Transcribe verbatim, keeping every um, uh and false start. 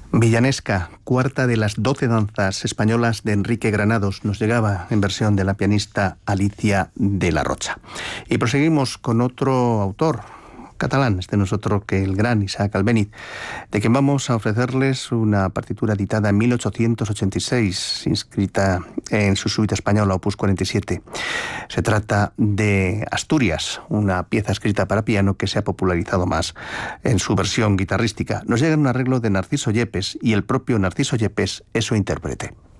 Villanesca, cuarta de las doce danzas españolas de Enrique Granados, nos llegaba en versión de la pianista Alicia de la Rocha. Y proseguimos con otro autor catalán, este no es otro que el gran Isaac Albéniz, de quien vamos a ofrecerles una partitura editada en mil ochocientos ochenta y seis, inscrita en su suite española, opus cuarenta y siete. Se trata de Asturias, una pieza escrita para piano que se ha popularizado más en su versión guitarrística. Nos llega en un arreglo de Narciso Yepes y el propio Narciso Yepes es su intérprete.